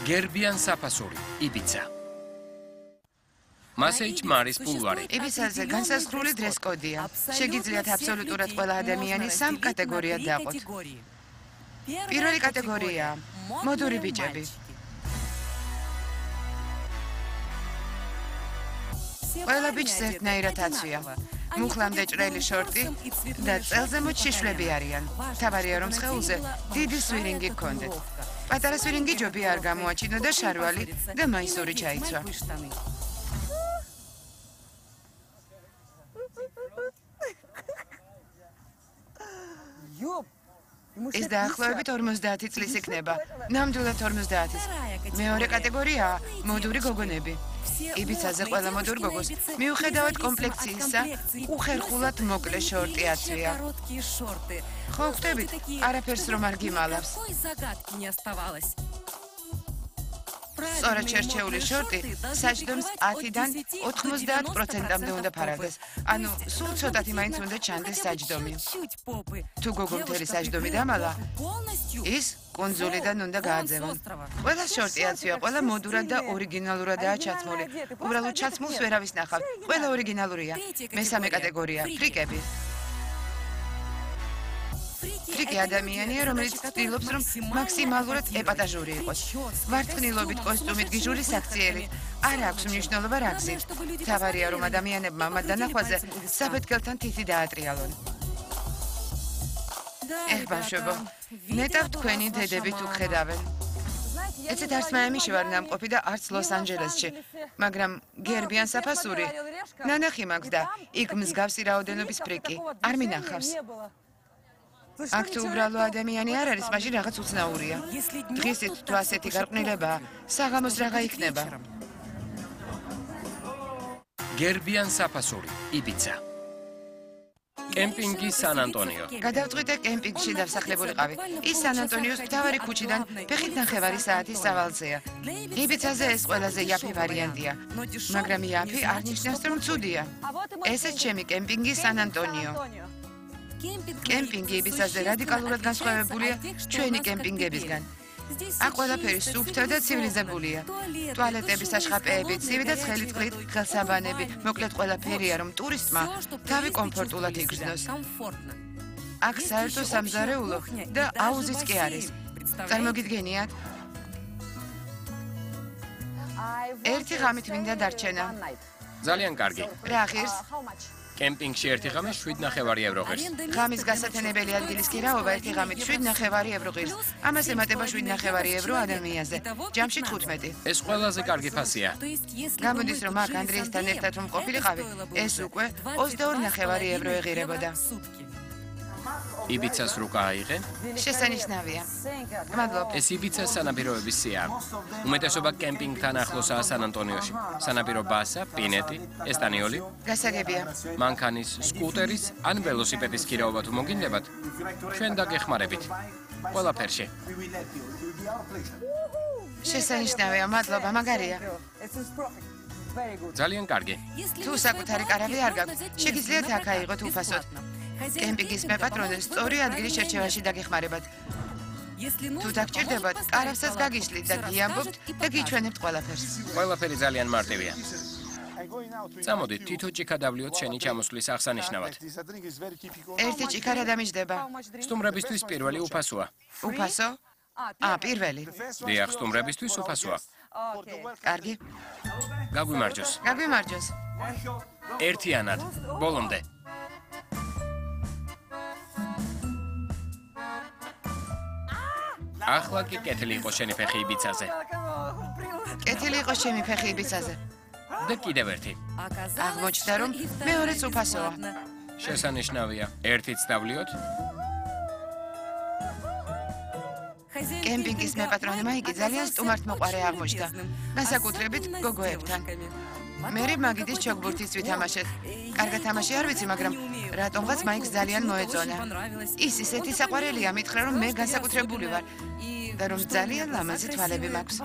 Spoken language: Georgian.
გერბიან საფასური, იბიცა. მასეიჩ მარის ბულვარი. იბიცაზე განსაზღვრული დრეს-კოდია. შეგიძლიათ აბსოლუტურად ყველა ადამიანი სამ კატეგორიად დაყოთ. პირველი კატეგორია მოდური ბიჭები. ყველა ბიჭს ერთნაირად აცვია. მუხლამდე ჭრელი შორტი და წელზემოთ შიშვლები არიან. თავარია რომ სხეულზე დიდი სვირინგი გქონდეთ. პატარა სვირინგი ჯობი არ გამოაჩინო და შარვალი და მაისური ჩაიცვა. ეს დაახლოებით 50 წლის იქნება. ნამდვილად 50-ის. მეორე კატეგორიაა მოდური გოგონები. იბიცაზე ყველა მოდურ გოგოს მიუხედავად კომპლექციისა უხერხულად მოკლე შორტი აცვია. ხო ხვდებით, არაფერს რომ არ გიმალავს. სწორად შერჩეული შორტი საჯდომს 10-დან 90%-მდე უნდა ფარავდეს. ანუ სულ ცოტათი მაინც უნდა ჩანდეს საჯდომი. თუ გოგო მთელი საჯდომი დამალა, ის კუნძულიდან უნდა გააძევონ. ყველა შორტი აცვია, ყველა მოდურად და ორიგინალურადაა ჩაცმული. უბრალოდ ჩაცმულს ვერავის ნახავთ. ყველა ორიგინალურია. მესამე კატეგორია ფრიკები. ფრიკი ადამიანია, რომელიც ცდილობს, რომ მაქსიმალურად ეპატაჟური იყოს. ვარცხნილობით, კოსტუმით, გიჟური საქციელი. არ აქვს მნიშვნელობა რა გზით. თავარია, რომ ადამიანებმა მათ დანახვაზე საფეთქელთან თითი დაატრიალონ. ბავშვებო, ნეტავ თქვენი დედები თუ გხედავენ. ეცეთ არც მაიამიში ვარ ნამყოფი და არც ლოს-ანჯელესში, მაგრამ გერბიან საფასური ნანახი მაქვს და იქ მსგავსი რაოდენობის ფრიკი არ მინახავს. აქ თუ უბრალო ადამიანი არ არის, მაშინ რაღაც უცნაურია. დღისით თუ ასეთი გარყვნილებაა, საღამოს რაღა იქნება. გერბიან საფასური, იბიცა. კემპინგი სან-ანტონიო. გადავწყვიტე კემპინგში დავსახლებულიყავი. ის სან-ანტონიოს მთავარი ქუჩიდან ფეხით ნახევარი საათის სავალზეა. იბიცაზე ეს ყველაზე იაფი ვარიანტია, მაგრამ იაფი არ ნიშნავს, რომ ცუდია. ესეც ჩემი კემპინგი სან-ანტონიო. კემპინგი იბიცაზე რადიკალურად განსხვავებულია ჩვენი კემპინგებისგან. აქ ყველაფერი სუფთა და ცივილიზებულია. ტუალეტები, საშხაპეები, ცივი და ცხელი წყლით, ხელსაბანები, მოკლედ ყველაფერია, რომ ტურისტმა თავი კომფორტულად იგრძნოს. აქ საერთო სამზარეულო და აუზიც კი არის. წარმოგიდგენიათ? ერთი ღამით მინდა დარჩენა. ძალიან კარგი. რა ღირს? კემპინგში ერთი ღამე 7.5 ევრო ღირს. ღამის გასათენებელი ადგილის კირაობა ერთი ღამით 7.5 ევრო ღირს. ამას ემატება 7.5 ევრო ადამიანზე. ჯამში 15. ეს ყველაზე კარგი ფასია. გამოდის, რომ აქ ანდრიესთან ერთად რომ ყოფილიყავი, ეს უკვე 22.5 ევრო ეღირებოდა. იბიცას რუკა აიღე? შესანიშნავია. მადლობა. ეს იბიცას სანაპიროების სიაა. უმეტესობა კემპინგთან ახლოსაა სან-ანტონიოში. სანაპირო ბასა, პინეტი, ესტანიოლი. გასაგებია. მანქანის, სკუტერის ან ველოსიპედის ქირაობა თუ მოგინდებათ, ჩვენ დაგეხმარებით. ყველაფერში. შესანიშნავია, მადლობა, მაგარია. ძალიან კარგი. თუ საკუთარი კარავი არ გაქვთ, შეგიძლიათ აქ აიღოთ უფასოდ. კემპინგის მეპატრონე სწორი ადგილის შერჩევაში დაგეხმარებათ. თუ დაგჭირდებათ, კარავსაც გაგიშლით და გიამბობთ და გიჩვენებთ ყველაფერს. ყველაფერი ძალიან მარტივია. წამოდით, თითო ჭიქა დავლიოთ შენი ჩამოსვლის აღსანიშნავად. ერთი ჭიქა რა დამიჯდება? სტუმრებისთვის პირველი უფასოა. უფასო? პირველი. დიახ, სტუმრებისთვის უფასოა. კარგი. გაგვიმარჯოს. გაგვიმარჯოს. ერთიანად, ბოლომდე. ახლა კი კეთილი იყო შენი ფეხი იბიცაზე. კეთილი იყო ჩემი ფეხი იბიცაზე. და კიდევ ერთი. აღმოჩნდა, რომ მეორეც უფასოა. შესანიშნავია. ერთიც დავლიოთ. კემპინგის მეპატრონე მაიკი ძალიან სტუმართმოყვარე აღმოჩნდა. განსაკუთრებით გოგოებთან. მერე მაგიდის ჩოგბურთიც ვითამაშეთ. კარგად თამაში არ ვიცი, მაგრამ რატომღაც მაიკს ძალიან მოეწონა. ის ისეთი საყვარელია, მითხრა, რომ მე განსაკუთრებული ვარ და რომ ძალიან ლამაზი თვალები მაქვს.